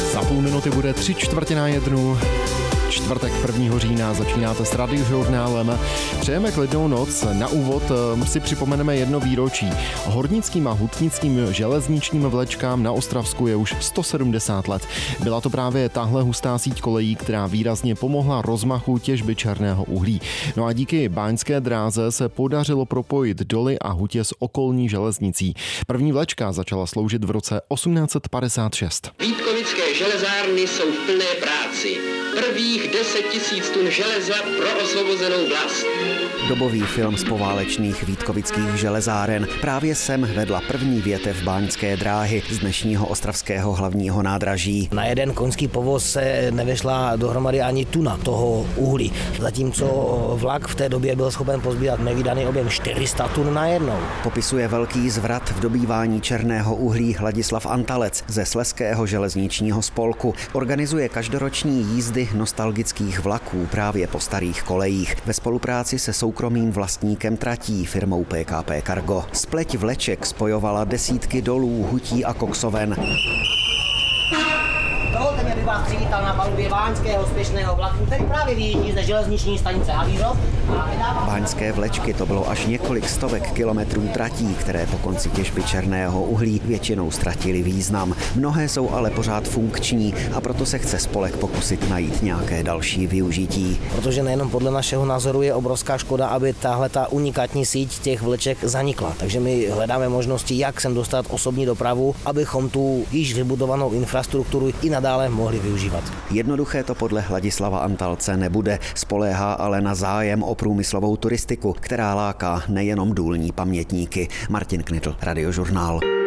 Za půl minuty bude 3:45. Čtvrtek 1. října začínáte s Radiožurnálem. Přejeme klidnou noc. Na úvod si připomeneme jedno výročí. Hornickým a hutnickým železničním vlečkám na Ostravsku je už 170 let. Byla to právě tahle hustá síť kolejí, která výrazně pomohla rozmachu těžby černého uhlí. No a díky báňské dráze se podařilo propojit doly a hutě s okolní železnicí. První vlečka začala sloužit v roce 1856. Vítkovické železárny jsou v plné práci. Prvních 10 000 tun železa pro osvobozenou vlast. Dobový film z poválečných vítkovických železáren. Právě sem vedla první větev báňské dráhy z dnešního ostravského hlavního nádraží. Na jeden koňský povoz se nevešla dohromady ani tuna toho uhlí. Zatímco vlak v té době byl schopen pozbírat nevídaný objem 400 tun najednou. Popisuje velký zvrat v dobývání černého uhlí Ladislav Antalec ze Slezského železničního spolku. Organizuje každoroční jízdy nostalgických vlaků právě po starých kolejích ve spolupráci se soukromým vlastníkem tratí firmou PKP Cargo. Spleť vleček spojovala desítky dolů, hutí a koksoven. Dovolte mi, abych vás přivítal na palubě báňského spěšného vlaku, který právě vyjíždí ze železniční stanice Havířov. Báňské vlečky to bylo až několik stovek kilometrů tratí, které po konci těžby černého uhlí většinou ztratily význam. Mnohé jsou ale pořád funkční a proto se chce spolek pokusit najít nějaké další využití. Protože nejenom podle našeho názoru je obrovská škoda, aby tahle ta unikátní síť těch vleček zanikla. Takže my hledáme možnosti, jak sem dostat osobní dopravu, abychom tu již vybudovanou infrastrukturu i nadále mohli využívat. Jednoduché to podle Ladislava Antalce nebude, spoléhá ale na zájem o průmyslovou turistiku, která láká nejenom důlní pamětníky. Martin Knitl, Radiožurnál.